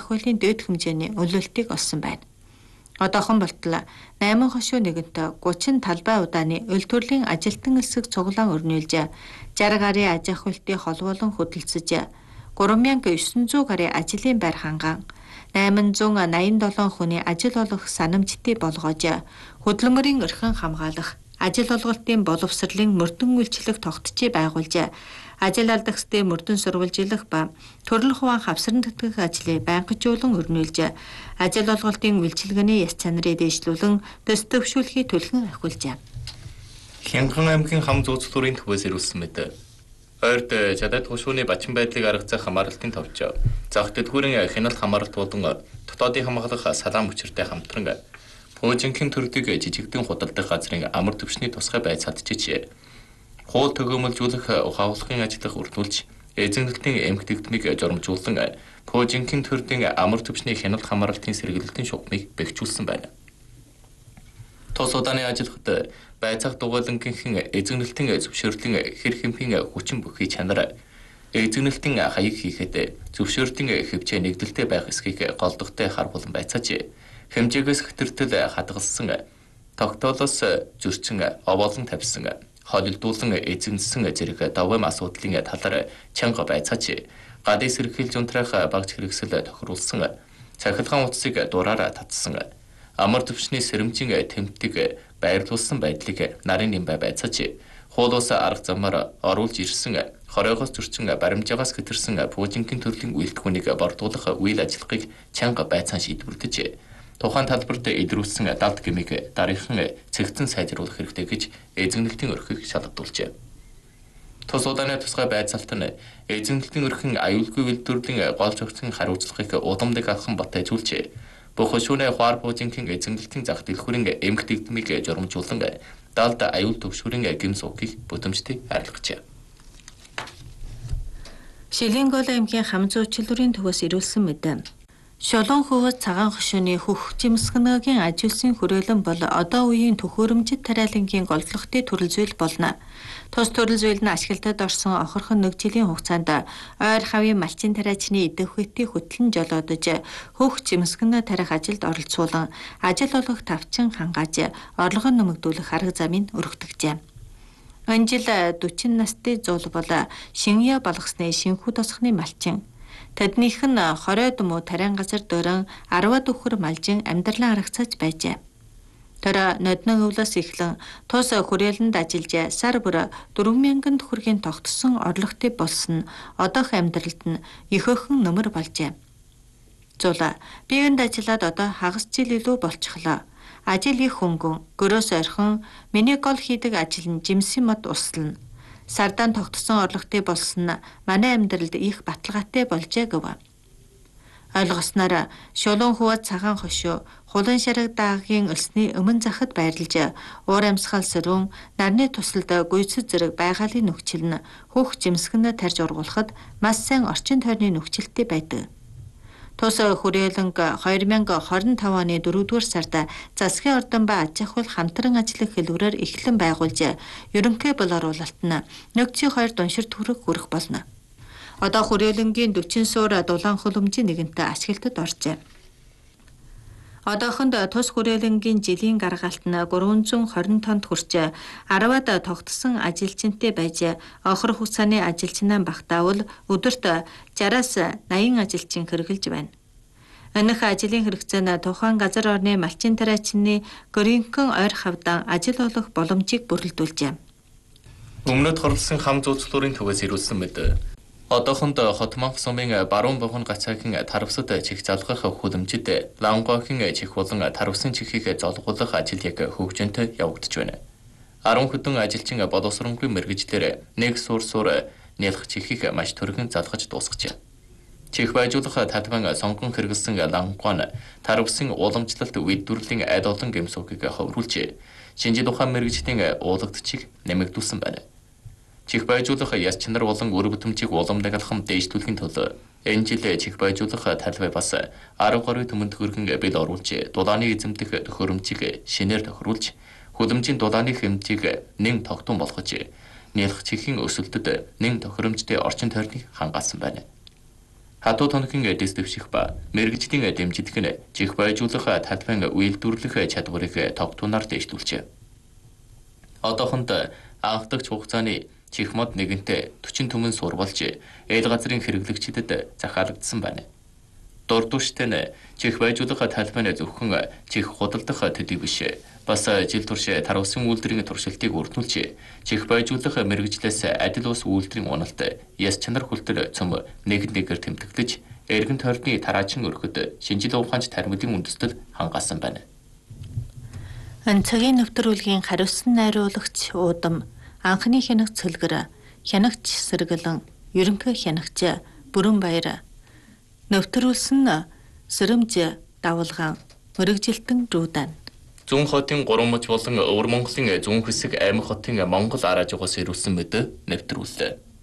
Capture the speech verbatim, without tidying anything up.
ах хуулийн дэд хэмжээний өлөлтийг олсон байна. Одоохон болтол найман хошуу нэгэнтээ гучин талбай удааны өл төрлийн ажилтан элсэг цуглаан өрнүүлж, жаргал гаруй аж ах хуултыг холбоолон хөдөлсөж, гурван мянга девять жүз гаруй ажлын байр ханган, найман зуун найман долоон хүний ажил олох санамжтай болгоож, хөдөлмөрийн эрхэн хамгаалах, ажил олголтын боловсролын мөрдөн үйлчлэх тогтцыг байгуулж, ажил алдагчдын мөрдөн сурвалжилах ба төрөл хуваан хавсран тэтгэх ажлыг байнгажуулан өрнүүлж, ажил олголтын үйлчилгээний яс чанарыг дэвшлүүлэн төс төвшүүлэхийг түлхэн ахиулжээ. Хянган аймгийн хам зүүц төрийн төвөөс ирүүлсэн мэт. Ойрд жадад хушууны бачин байдлыг аргацах хамааралтын товч, зах дэдгүүрийн хяналт хамааралт болон дотоодын хамгаалах салаан мөчөртэй хамтран Пуужингийн төрдийг жижигдэн худалдах газрын амар төвшний тусгай байж чадчихжээ. Хуул төгөөмөлжүүлэх ухаалгын ажиллах үрдүүлж, эзэнэлтийн эмгтэгдмийг журамжуулан Пуужингийн төрдийн амар төвшний хяналт хамааралтын сэргийлэлтийн шугамыг бэхжүүлсэн байна. Тус удааны ажиллахад байцаах дугуйлангийнхэн эзэнэлтийн зөвшөөрлийн хэр хэмпийн хүчин бүхий чанар, эзэнэлтийн хаяг хийхэд зөвшөөрлийн хэвчээ нэгдэлтэй байх эсхийг голдогтой харуулсан байцааж, хэмжээгээс хэтэртэл хадгалсан, тогтоолоос зөрчин овоолон тавьсан, холилдуулан эзэмсэн зэрэг давгам асуудлын талаар чанга байцааж, гадны сэрхийлж унтраах багж хэрэгсэл тохируулсан, цахилгаан утсыг дураараа татсан, амар төвчний сэрэмжийн тэмдэг байрлуулсан байдлыг нарын нэмбай байцааж, хуулуус арга замаар оруулж ирсэн, хоройгоос зөрчин баримжаагаас хэтэрсэн Пуужингийн төрлийн үйлдэлхүүнийг бордуулах үйл ажиллагыг чанга байцаан шийдвэрлэж, тухайн талбарт илрүүлсэн далд гэмиг дараахан цэгцэн сайжруулах хэрэгтэй гэж эзэнэлтийн өрхийг шалгадуулжээ. Тус удааны тусгай байцаалт нь эзэнэлтийн өрхийн аюулгүй үйлдвэрлэлийн гол зохицын хариуцлагыг удамдаг алхан батайжуулж, бүх хушууны хуар Пуужингийн эзэнэлтийн зах дэлгүүрийн эмгтэгдмийг журамжуулан далд аюул төвшүүрийн гэмс укийг бүтэмжтэй арилгажээ. Шилэнгол аймгийн хам зуучлалын төвөөс ирүүлсэн мэт. Шолон хөвөс цагаан хошууны хөх жимсгэнэгийн ажилсын хүрээлэн бол одоо үеийн төхөөрөмжит тариалангийн голдлогтой төрөл зүйл болно. Тус төрөл зүйл нь ашиглалтад орсон охорхон нэг жилийн хугацаанд ойр хавийн малчин тариачны идэх үетийг хөтлөн жолоодож, хөх жимсгэнэ тарих ажилд оролцуулан, ажил олох тавчин хангааж, орлого нэмэгдүүлэх арга замыг өргөдөгжээ. Энэ жил дөрвөн настай зуул бол шингяа балгасны шинхүү тосхны малчин. Тэднийх нь хорой дмуу тариан газар дөрөн арваад өхөр малжин амьдралаа аргацааж байжээ. Тэр ноднон өвлөөс эхлэн тус хүрээлэнд ажиллаж сар бүр дөрвөн мянган төгрөгийн тогтсон орлоготой болсон одоох амьдралд нь их өхөн нөмөр болжээ. Зула биеинд ажиллаад одоо хагас жил илүү болчихлоо. Ажил их хөнгөн, гөрөөс орхон миний гол хийдэг ажил нь жимсийн мод услана. Сардаан тогтсон орлоготой болсон нь манай амьдралд их баталгаатай болжээ гэв. Ойлгосноор шулуун хөвөд цагаан хошуу хулан шараг даагийн өлсний өмнө захад байрлаж, уур амьсгал сөрөн нарны тусалд гүйцэд зэрэг байгалийн нөхцөл нь хөх жимсгэнэ тарж ургуулахад маш сайн орчин тойрны нөхцөлтэй байдаг. Тус хүрээлэнг хоёр мянга хорин таван оны дөрөвдүгээр сард засгийн ордон ба аж ахуйл хамтран ажиллах хэлбэрээр эхлэн байгуулж, ерөнхий бол оруулалт нь нэг цэг хоёр дуншир төгрөг хүрэх болно. Одоо хүрээлэнгийн дөчин суур дулаан хөлөмжийн нэгэнтээ ашиглалтад оржээ. Одоохонд тус хүрээлэнгийн жилийн гаргалт нь гурван зуун хорин тонд хүрч, арваад тогтсон ажилчинтай байж, охор хугацааны ажилчнаа багтаавал өдөрт жараас наян ажилчин хэрэгжилж байна. Энэх ажлын хэрэгцээ нь тухайн газар орны малчин тариачны гөрийнхэн ойр хавдан ажил олох боломжийг бүрэлдүүлжээ. Өмнөд хорлсон хам зууцлуурын төвөөс ирүүлсэн мэт. Одоохонд Хотмонх сумын баруун богон гацаагийн тарвсад чих залгах хүлэмжид лангоохийн чих болон тарвсан чихийг золгуулах ажил яг хөгжөнтэй явагдаж байна. арван хэдэн ажилчин боловсронгүй мэргэжлэр нэг суур суур нялх чихийг маш төргөн залгаж дуусгажээ. Чих байжуулах татван сонгон хэрэгэлсэн лангоон тарвсан уламжлалт үйлдвэрлэлийн аль олон гэмсүүхийг ховруулж, шинжил ухаан мэргэжлийн уулагдчийг нэмэгдүүлсэн байна. Чих байжуулах яс чанар болон үр бүтэмжийг уламжлалхан дээшлүүлэхийн тулд энэ жил чих байжуулах талбай бас арга гаруй төмөн төгрөгөн бэл оруулж, дулааны эзэмдэх төхөөрөмжийг шинээр тохируулж, хүлэмжийн дулааны хэмжээг нэн тогтун болгож, нялх чихийн өсөлтөд нэн тохиромжтой орчин тойрныг хангаасан байна. Хатуу тонхын дэс дэвших ба мэрэгжлийн дэмжидэх нь чих байжуулах талбайн үйлдвэрлэх чадварыг тогтунаар дэвшүүлжээ. Одоохонд анхдагч хугацааны чих мод нэгэнтээ төчин түмэн сурвалж ээл газрын хэрэглэгчдэд захиалагдсан байна. Дурдварштай нь чих байжуулах талбайн зөвхөн чих худалдах төдий биш. Бас жил турш тарвсан үйлдвэрийн туршилтыг өрнүүлж чих байжуулах мэрэгжлээс адил ус үйлдвэрийн уналт яс чанар хүлтэр цөм нэг нэгээр тэмдэглэж эргэн тойрны тараачин өрхөд шинжил ухаанч тармидын үндэстэл хангаасан байна. Цагийн нэвтрүүлгийн хариуцсан найруулагч уудам анхны хянах цөлгөр хянагч сэргэлэн ерөнхий хянагч бүрэн баяр нэвтрүүлсэн сэрэмж давалгаан мэрэгжилтэн руудан Зүүн хотын гурван муж болон Өвөр Монголын зүүн хэсэг Аймаг хотын Монгол ар ажуугаас ирүүлсэн мэдээ нэвтрүүллээ.